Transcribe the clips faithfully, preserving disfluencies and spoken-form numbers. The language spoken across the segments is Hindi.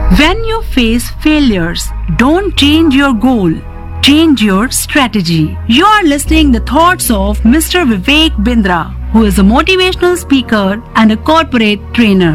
When you face failures, don't change your goal. Change your strategy. You are listening the thoughts of Mister Vivek Bindra, who is a motivational speaker and a corporate trainer.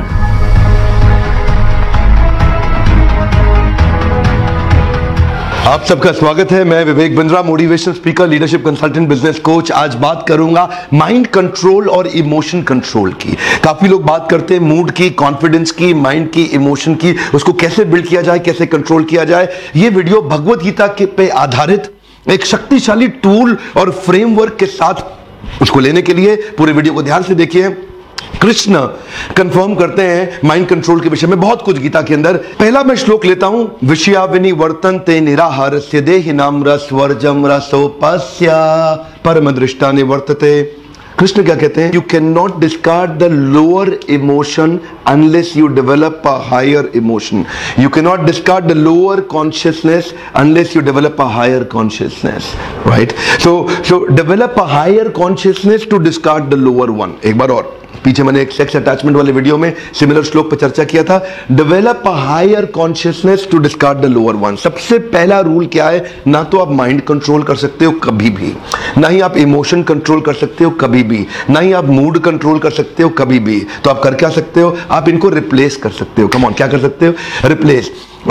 आप सबका स्वागत है। मैं Vivek Bindra, motivational speaker, leadership consultant, business coach. आज बात करूंगा माइंड कंट्रोल और इमोशन कंट्रोल की। काफी लोग बात करते हैं मूड की, कॉन्फिडेंस की, माइंड की, इमोशन की, उसको कैसे बिल्ड किया जाए, कैसे कंट्रोल किया जाए। ये वीडियो भगवत गीता के पे आधारित एक शक्तिशाली टूल और फ्रेमवर्क के साथ उसको लेने के लिए पूरे वीडियो को ध्यान से देखिए। कृष्ण कंफर्म करते हैं माइंड कंट्रोल के विषय में बहुत कुछ गीता के अंदर। पहला मैं श्लोक लेता हूं, विषयाविनी वर्तन्ते निराहारस्य देहिनाम रसवर्जम रसोपस्य परम दृष्टा निवर्तते। कृष्ण क्या कहते हैं? You can not discard the lower emotion unless you develop a higher emotion. You can not discard the lower consciousness unless you develop a higher consciousness, right? So so develop a higher consciousness to discard the lower one. एक बार और, पीछे मैंने एक सेक्स अटैचमेंट वाले वीडियो में सिमिलर श्लोक पर चर्चा किया था। Develop a higher consciousness to discard the lower one. सबसे पहला रूल क्या है? ना तो आप माइंड कंट्रोल कर सकते हो कभी भी, ना ही आप इमोशन कंट्रोल कर सकते हो कभी भी, ना ही आप मूड कंट्रोल कर सकते हो कभी भी। तो आप कर क्या सकते हो? आप इनको रिप्लेस कर सकते हो। कम ऑन, क्या कर सकते हो? रिप्लेस।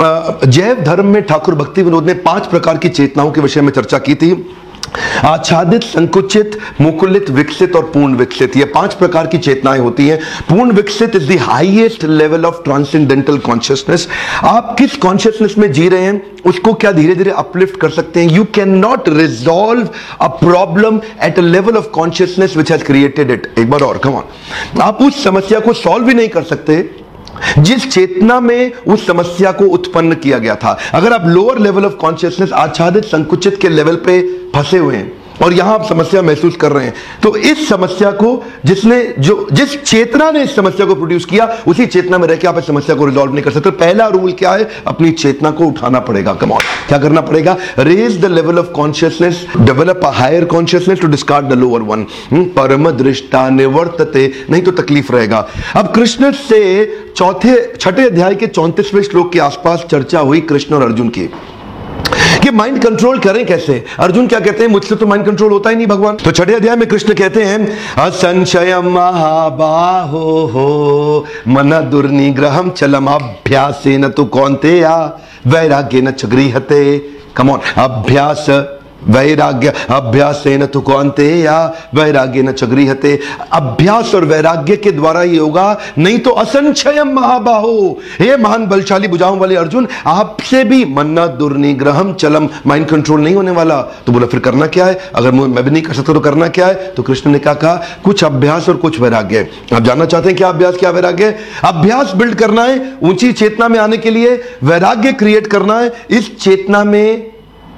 जैव धर्म में ठाकुर भक्ति विनोद ने पांच प्रकार की चेतनाओं के विषय में चर्चा की थी। आच्छादित, संकुचित, मुकुलित, विकसित और पूर्ण विकसित। ये पांच प्रकार की चेतनाएं होती हैं। पूर्ण विकसित is the highest level of transcendental consciousness. आप किस कॉन्शियसनेस में जी रहे हैं उसको क्या धीरे धीरे अपलिफ्ट कर सकते हैं। You can not resolve a problem at a level of consciousness which has created it. एक बार और, कम ऑन। आप उस समस्या को सॉल्व भी नहीं कर सकते जिस चेतना में उस समस्या को उत्पन्न किया गया था। अगर आप लोअर लेवल ऑफ कॉन्शियसनेस, आच्छादित, संकुचित के लेवल पे फंसे हुए हैं और यहां आप समस्या महसूस कर रहे हैं, तो इस समस्या को जिसने जो जिस चेतना ने इस समस्या को प्रोड्यूस किया, उसी चेतना में रह के आप इस समस्या को रिजॉल्व नहीं कर सकते। पहला रूल क्या है? अपनी चेतना को उठाना पड़ेगा। कम ऑन, क्या करना पड़ेगा? Raise the level of consciousness, develop a higher consciousness to discard the lower one. परम दृष्टा निवर्तते, नहीं तो तकलीफ रहेगा। अब कृष्ण से चौथे छठे अध्याय के चौंतीसवें श्लोक के आसपास चर्चा हुई कृष्ण और अर्जुन की कि माइंड कंट्रोल करें कैसे। अर्जुन क्या कहते हैं? मुझसे तो माइंड कंट्रोल होता ही नहीं भगवान। तो छठे अध्याय में कृष्ण कहते हैं, असंशयम महाबाहो हो मन दुर्निग्रहम चलम अभ्यासेन तु कौन्तेया वैराग्येन च गृह्यते। कम ऑन, अभ्यास वैराग्य, अभ्यासेन तु कौन्तेया वैराग्येन च गृह्यते। अभ्यास और वैराग्य के द्वारा ही होगा, नहीं तो असंशयम महाबाहो, हे महान बलशाली भुजाओं वाले अर्जुन, आपसे भी मन्ना दुर्निग्रहम चलम, माइंड कंट्रोल नहीं होने वाला। तो बोला फिर करना क्या है? अगर मैं भी नहीं कर सकता तो करना क्या है? तो कृष्ण ने क्या कहा? कुछ अभ्यास और कुछ वैराग्य। आप जानना चाहते हैं क्या अभ्यास क्या वैराग्य? अभ्यास बिल्ड करना है ऊंची चेतना में आने के लिए, वैराग्य क्रिएट करना है इस चेतना में